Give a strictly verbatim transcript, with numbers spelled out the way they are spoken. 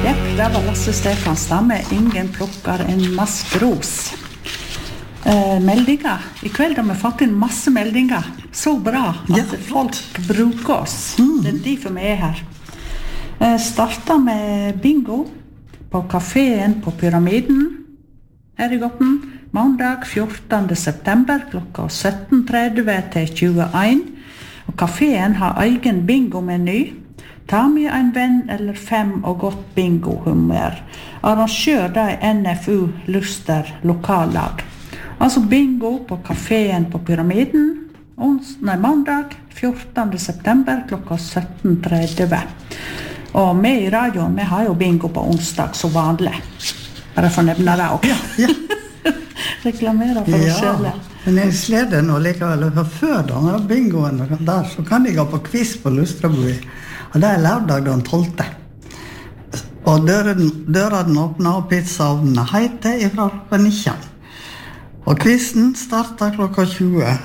Jepp, det var Lasse Stefanstad med Ingen plukker en maskros. Eh, meldinger. I kveld har vi fått inn masse meldinger. Så bra at ja, folk bruker oss. Mm. Det er derfor vi er her. Eh, startet med bingo på kaféen på Pyramiden her i Goppen. Mandag fjortende september klokka sytten tretti til tjueen. Og kaféen har egen bingo-meny. Ta med en venn eller fem og godt bingo-humør. Arrangør det i N F U Luster lokallag. Altså bingo på kaféen på Pyramiden. Ons, nei, mandag fjortende september klokka sytten tretti. Og vi i radioen, vi har jo bingo på onsdag så vanlig. Bare for å nevne det også. Ja, ja. Reklamere for oss selv. Men jeg sleder nå likevel, for før denne bingoen der, så kan jeg gå på quiz på Lustrabui. Og det er lørdag den tolvte. Og døren, døren åpner, og pizzaovnen heter ifra klokka nitten. Og quizen starter klokka tjue.